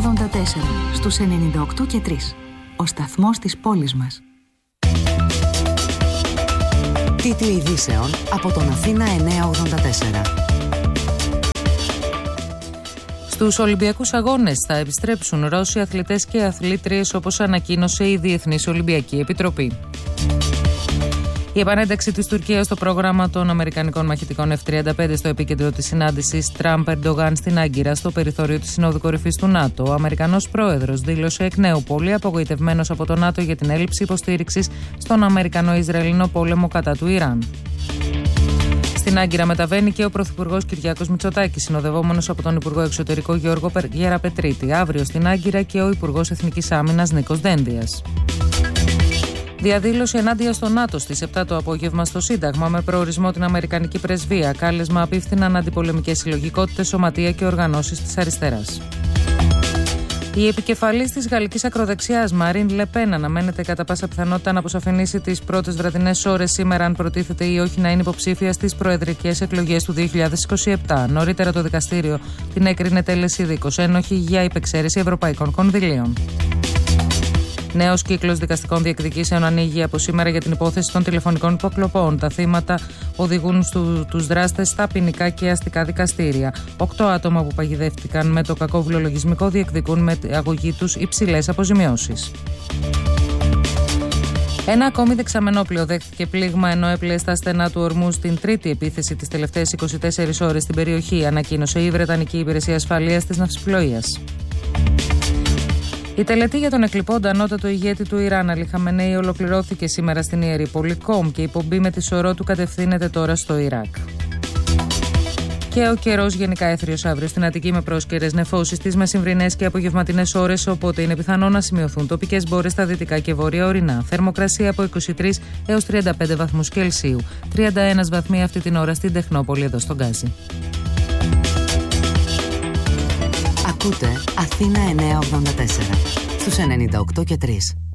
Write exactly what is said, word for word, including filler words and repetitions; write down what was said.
ογδόντα τέσσερα στους ενενήντα οκτώ και τρία. Ο σταθμός της πόλης μας. Τίτλοι ειδήσεων από τον Αθήνα εννιακόσια ογδόντα τέσσερα. Στους Ολυμπιακούς Αγώνες θα επιστρέψουν Ρώσοι αθλητές και αθλήτριες, όπως ανακοίνωσε η Διεθνής Ολυμπιακή Επιτροπή. Η επανένταξη της Τουρκίας στο πρόγραμμα των Αμερικανικών μαχητικών εφ τριάντα πέντε στο επίκεντρο της συνάντησης Τραμπ-Ερντογάν στην Άγκυρα, στο περιθώριο της Συνόδου Κορυφής του ΝΑΤΟ. Ο Αμερικανός πρόεδρος δήλωσε εκ νέου πολύ απογοητευμένος από το ΝΑΤΟ για την έλλειψη υποστήριξης στον Αμερικανο-Ισραηλινό πόλεμο κατά του Ιράν. Στην Άγκυρα μεταβαίνει και ο Πρωθυπουργός Κυριάκος Μητσοτάκης, συνοδευόμενος από τον Υπουργό Εξωτερικό Γιώργο Γεραπετρίτη. Αύριο στην Άγκυρα και ο Υπουργός Εθνικής Άμυνας Νίκος Δένδιας. Διαδήλωση ενάντια στο ΝΑΤΟ στις επτά το απόγευμα στο Σύνταγμα, με προορισμό την Αμερικανική Πρεσβεία. Κάλεσμα απίφθηναν αντιπολεμικές συλλογικότητες, σωματεία και οργανώσεις της αριστεράς. Η επικεφαλής της γαλλικής ακροδεξιάς, Μαρίν Λε Πεν, αναμένεται κατά πάσα πιθανότητα να αποσαφηνίσει τις πρώτες βραδινές ώρες σήμερα αν προτίθεται ή όχι να είναι υποψήφια στις προεδρικές εκλογές του δύο χιλιάδες είκοσι επτά. Νωρίτερα το δικαστήριο την έκρινε τέλεση δίκως ένοχη για υπεξαίρεση ευρωπαϊκών κονδυλίων. Νέος κύκλος δικαστικών διεκδικήσεων ανοίγει από σήμερα για την υπόθεση των τηλεφωνικών υποκλοπών. Τα θύματα οδηγούν στου, τους δράστες στα ποινικά και αστικά δικαστήρια. Οκτώ άτομα που παγιδεύτηκαν με το κακόβουλο λογισμικό διεκδικούν με αγωγή τους υψηλές αποζημιώσεις. Ένα ακόμη δεξαμενόπλοιο δέχθηκε πλήγμα ενώ έπλεε στα στενά του ορμού στην τρίτη επίθεση τις τελευταίες είκοσι τέσσερις ώρες στην περιοχή, ανακοίνωσε η Βρετανική Υπηρεσία Ασφαλείας της Ναυσιπλοείας. Η τελετή για τον εκλειπώντα ανώτατο ηγέτη του Ιράν, Αλί Χαμενέι, ολοκληρώθηκε σήμερα στην Ιερή Πόλη Κομ και η πομπή με τη σωρό του κατευθύνεται τώρα στο Ιράκ. Και ο καιρός γενικά έθριος αύριο στην Αττική με πρόσκαιρες νεφώσεις τις μεσημβρινές και απογευματινές ώρες, οπότε είναι πιθανό να σημειωθούν τοπικές μπόρες στα δυτικά και βόρεια ορεινά. Θερμοκρασία από είκοσι τρεις έως τριάντα πέντε βαθμούς Κελσίου. τριάντα ένα βαθμοί αυτή την ώρα στην Τεχνόπολη εδώ στον Γκάζι. Ακούτε Αθήνα εννιακόσια ογδόντα τέσσερα στους ενενήντα οκτώ και τρία.